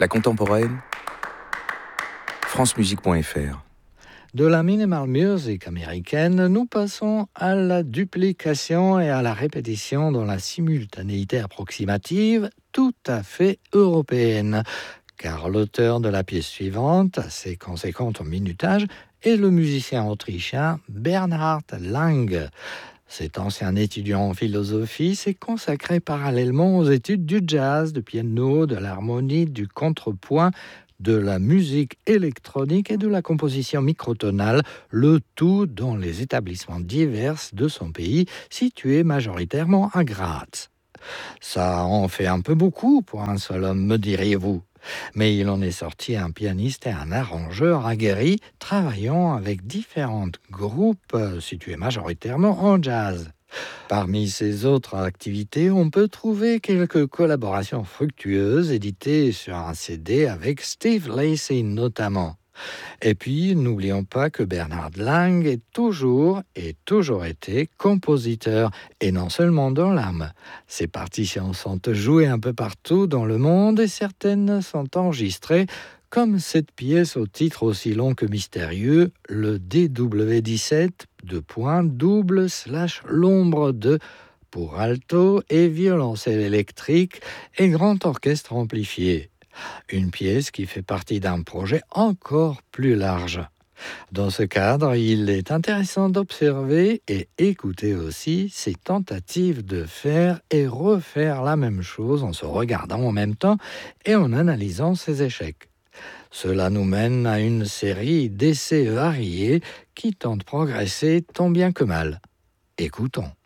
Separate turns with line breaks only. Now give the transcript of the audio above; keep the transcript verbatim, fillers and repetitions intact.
La contemporaine, francemusique point f r.
De la minimal music américaine, nous passons à la duplication et à la répétition dans la simultanéité approximative tout à fait européenne. Car l'auteur de la pièce suivante, assez conséquente en minutage, est le musicien autrichien Bernhard Lang. Cet ancien étudiant en philosophie s'est consacré parallèlement aux études du jazz, du piano, de l'harmonie, du contrepoint, de la musique électronique et de la composition microtonale, le tout dans les établissements divers de son pays, situés majoritairement à Graz. Ça en fait un peu beaucoup pour un seul homme, me diriez-vous. Mais il en est sorti un pianiste et un arrangeur aguerri, travaillant avec différents groupes situés majoritairement en jazz. Parmi ses autres activités, on peut trouver quelques collaborations fructueuses éditées sur un C D avec Steve Lacy notamment. Et puis, n'oublions pas que Bernhard Lang est toujours et toujours été compositeur, et non seulement dans l'âme. Ses partitions sont jouées un peu partout dans le monde et certaines sont enregistrées, comme cette pièce au titre aussi long que mystérieux, le D W dix-sept, deux points, double slash l'ombre de, pour alto et violoncelle électrique et grand orchestre amplifié. Une pièce qui fait partie d'un projet encore plus large. Dans ce cadre, il est intéressant d'observer et écouter aussi ses tentatives de faire et refaire la même chose en se regardant en même temps et en analysant ses échecs. Cela nous mène à une série d'essais variés qui tentent de progresser tant bien que mal. Écoutons.